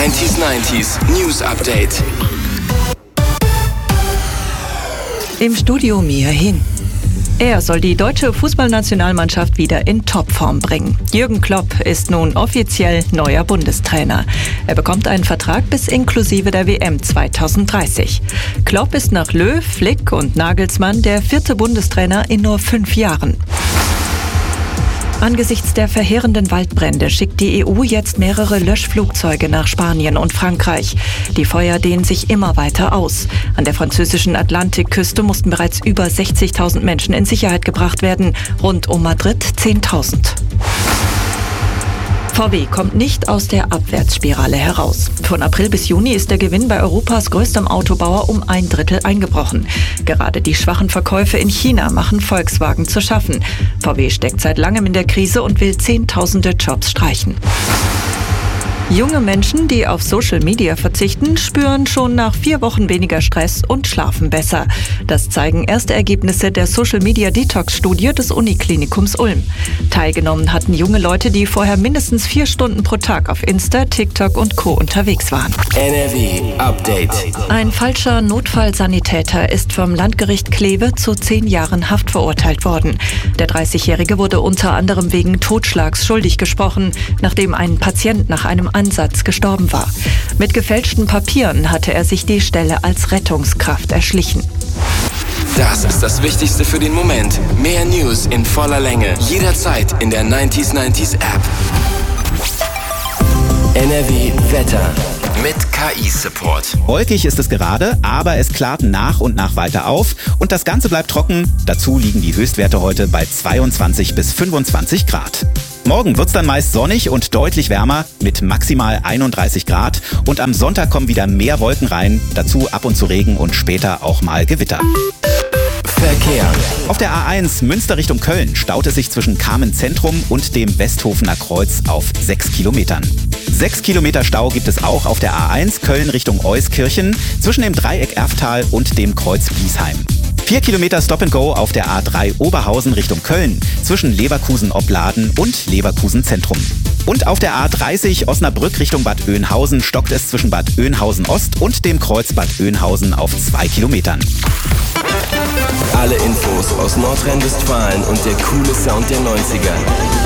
90s News Update. Im Studio Mia Hin. Er soll die deutsche Fußballnationalmannschaft wieder in Topform bringen. Jürgen Klopp ist nun offiziell neuer Bundestrainer. Er bekommt einen Vertrag bis inklusive der WM 2030. Klopp ist nach Löw, Flick und Nagelsmann der 4. Bundestrainer in nur 5 Jahren. Angesichts der verheerenden Waldbrände schickt die EU jetzt mehrere Löschflugzeuge nach Spanien und Frankreich. Die Feuer dehnen sich immer weiter aus. An der französischen Atlantikküste mussten bereits über 60.000 Menschen in Sicherheit gebracht werden. Rund um Madrid 10.000. VW kommt nicht aus der Abwärtsspirale heraus. Von April bis Juni ist der Gewinn bei Europas größtem Autobauer um 1/3 eingebrochen. Gerade die schwachen Verkäufe in China machen Volkswagen zu schaffen. VW steckt seit langem in der Krise und will Zehntausende Jobs streichen. Junge Menschen, die auf Social Media verzichten, spüren schon nach 4 Wochen weniger Stress und schlafen besser. Das zeigen erste Ergebnisse der Social Media Detox-Studie des Uniklinikums Ulm. Teilgenommen hatten junge Leute, die vorher mindestens 4 Stunden pro Tag auf Insta, TikTok und Co. unterwegs waren. NRW Update. Ein falscher Notfallsanitäter ist vom Landgericht Kleve zu 10 Jahren Haft verurteilt worden. Der 30-Jährige wurde unter anderem wegen Totschlags schuldig gesprochen, nachdem ein Patient nach einem Ansatz gestorben war. Mit gefälschten Papieren hatte er sich die Stelle als Rettungskraft erschlichen. Das ist das Wichtigste für den Moment. Mehr News in voller Länge. Jederzeit in der 90s App. NRW Wetter. Mit KI-Support. Wolkig ist es gerade, aber es klart nach und nach weiter auf und das Ganze bleibt trocken. Dazu liegen die Höchstwerte heute bei 22 bis 25 Grad. Morgen wird's dann meist sonnig und deutlich wärmer mit maximal 31 Grad und am Sonntag kommen wieder mehr Wolken rein, dazu ab und zu Regen und später auch mal Gewitter. Verkehr. Auf der A1 Münster Richtung Köln staut es sich zwischen Kamen Zentrum und dem Westhofener Kreuz auf 6 Kilometern. 6 Kilometer Stau gibt es auch auf der A1 Köln Richtung Euskirchen zwischen dem Dreieck Erftal und dem Kreuz Biesheim. 4 Kilometer Stop-and-Go auf der A3 Oberhausen Richtung Köln zwischen Leverkusen-Opladen und Leverkusen Zentrum. Und auf der A30 Osnabrück Richtung Bad Oeynhausen stockt es zwischen Bad Oeynhausen Ost und dem Kreuz Bad Oeynhausen auf 2 Kilometern. Alle Infos aus Nordrhein-Westfalen und der coole Sound der 90er.